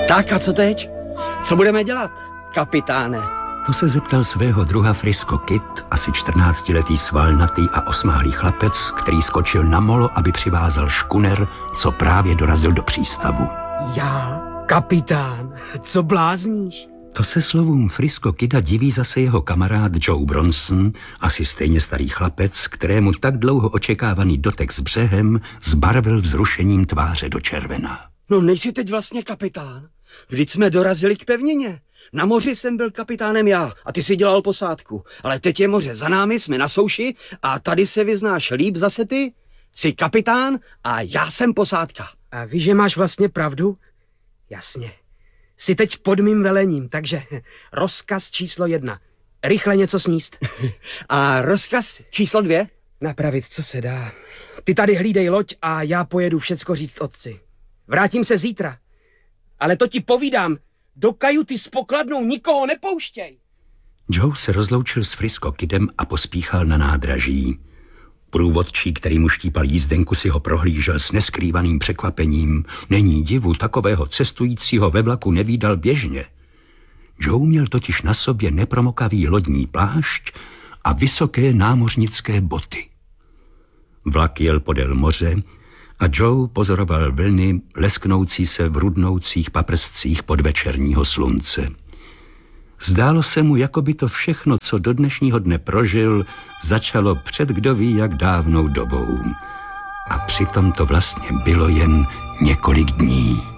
Tak a co teď? Co budeme dělat, kapitáne? To se zeptal svého druha Frisco Kid, asi 14letý svalnatý a osmálý chlapec, který skočil na molo, aby přivázal škuner, co právě dorazil do přístavu. Já? Kapitán? Co blázníš? To se slovům Frisco Kida diví zase jeho kamarád Joe Bronson, asi stejně starý chlapec, kterému tak dlouho očekávaný dotek s břehem zbarvil vzrušením tváře do červena. No nejsi teď vlastně kapitán? Vždyť jsme dorazili k pevnině. Na moři jsem byl kapitánem já a ty si dělal posádku. Ale teď je moře za námi, jsme na souši a tady se vyznáš líp zase ty. Jsi kapitán a já jsem posádka. A víš, že máš vlastně pravdu? Jasně. Jsi teď pod mým velením, takže rozkaz číslo 1. Rychle něco sníst. A rozkaz číslo 2? Napravit, co se dá. Ty tady hlídej loď a já pojedu všecko říct otci. Vrátím se zítra. Ale to ti povídám, do kajuty s pokladnou nikoho nepouštěj. Joe se rozloučil s Frisco Kidem a pospíchal na nádraží. Průvodčí, který mu štípal jízdenku, si ho prohlížel s neskrývaným překvapením. Není divu, takového cestujícího ve vlaku nevídal běžně. Joe měl totiž na sobě nepromokavý lodní plášť a vysoké námořnické boty. Vlak jel podél moře a Joe pozoroval vlny lesknoucí se v rudnoucích paprscích podvečerního slunce. Zdálo se mu, jako by to všechno, co do dnešního dne prožil, začalo před kdo ví jak dávnou dobou. A přitom to vlastně bylo jen několik dní.